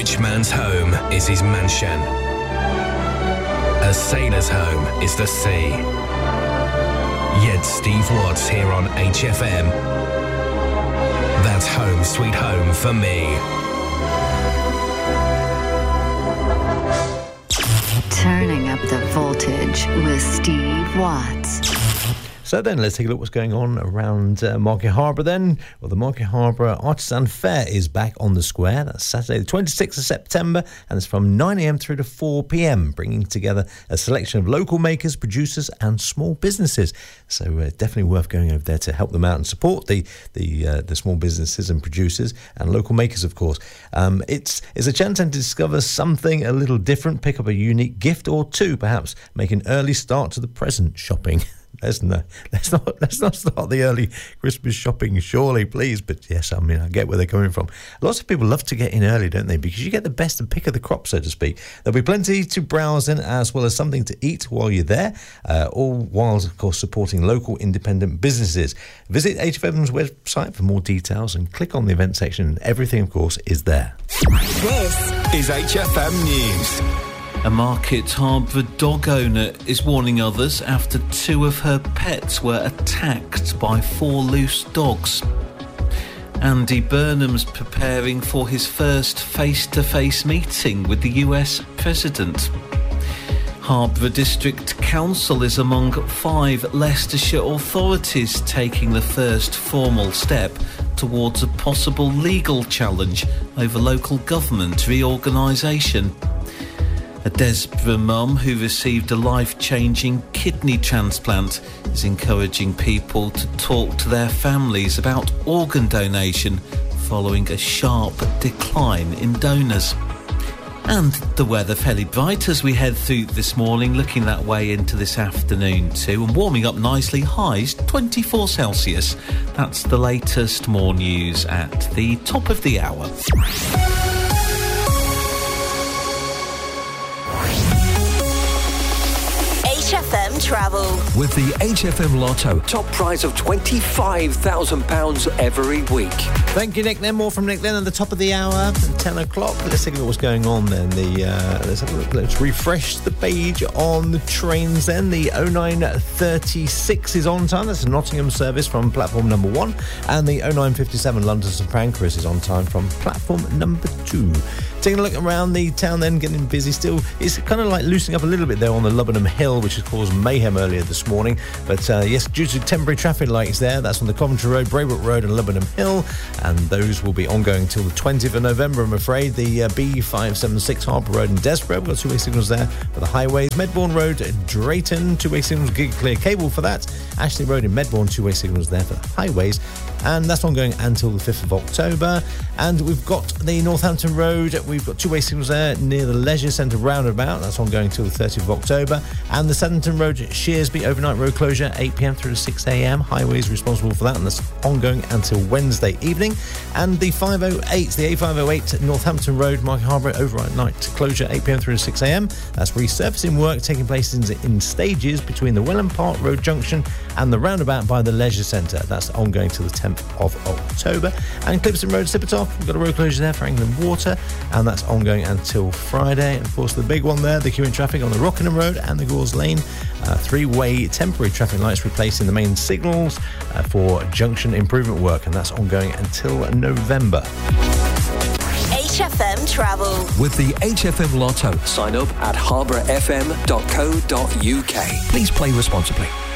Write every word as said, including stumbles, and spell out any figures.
rich man's home is his mansion. A sailor's home is the sea. Yet Steve Watts here on H F M. That's home sweet home for me. Turning up the voltage with Steve Watts. So then, let's take a look what's going on around uh, Market Harbour then. Well, the Market Harbour Artisan Fair is back on the square. That's Saturday the twenty-sixth of September, and it's from nine a.m. through to four p.m, bringing together a selection of local makers, producers and small businesses. So uh, definitely worth going over there to help them out and support the the, uh, the small businesses and producers and local makers, of course. Um, it's, it's a chance to discover something a little different, pick up a unique gift or two, perhaps make an early start to the present shopping. Let's not, let's not let's not start the early Christmas shopping, surely, please. But yes, I mean, I get where they're coming from. Lots of people love to get in early, don't they? Because you get the best and pick of the crop, so to speak. There'll be plenty to browse in, as well as something to eat while you're there, uh, all while, of course, supporting local independent businesses. Visit H F M's website for more details and click on the event section, and everything, of course, is there. This is H F M News. A Market Harbour dog owner is warning others after two of her pets were attacked by four loose dogs. Andy Burnham's preparing for his first face-to-face meeting with the U S President. Harbour District Council is among five Leicestershire authorities taking the first formal step towards a possible legal challenge over local government reorganisation. A Desborough mum who received a life-changing kidney transplant is encouraging people to talk to their families about organ donation following a sharp decline in donors. And the weather fairly bright as we head through this morning, looking that way into this afternoon too, and warming up nicely, highs twenty-four Celsius. That's the latest. More news at the top of the hour. H F M Travel. With the H F M Lotto, top prize of twenty-five thousand pounds every week. Thank you, Nick. Then more from Nick then at the top of the hour, ten o'clock. Let's take a look at what's going on then. The uh, let's have a look. Let's refresh the page on the trains then. The oh nine thirty-six is on time. That's a Nottingham service from platform number one. And the oh nine fifty-seven London to Pancras is on time from platform number two. Taking a look around the town then, getting busy still. It's kind of like loosening up a little bit there on the Lubbenham Hill, which has caused mayhem earlier this morning. But uh, yes, due to temporary traffic lights there, that's on the Coventry Road, Braybrook Road and Lubbenham Hill. And those will be ongoing till the twentieth of November, I'm afraid. The uh, B five seventy-six Harbour Road in Desborough, we've got two-way signals there for the highways. Medbourne Road, Drayton, two-way signals, gig clear cable for that. Ashley Road in Medbourne, two-way signals there for the highways. And that's ongoing until the fifth of October. And we've got the Northampton Road, we've got two-way signals there near the Leisure Centre roundabout. That's ongoing till the thirtieth of October. And the Southampton Road, Shearsby, overnight road closure, eight p.m. through to six a.m. Highways responsible for that, and that's ongoing until Wednesday evening. And the five oh eight, the A five oh eight Northampton Road, Market Harbour, overnight closure, eight p.m. through to six a.m. That's resurfacing work taking place in, in stages between the Welland Park Road Junction and the roundabout by the Leisure Centre. That's ongoing till the tenth of October. And Clipston Road, Sippertoft, we've got a road closure there for England Water, and that's ongoing until Friday. And of course, the big one there, the queuing traffic on the Rockingham Road and the Gores Lane. Uh, three-way temporary traffic lights replacing the main signals uh, for junction improvement work, and that's ongoing until November. H F M Travel. With the H F M Lotto, sign up at harbour f m dot co dot u k. Please play responsibly.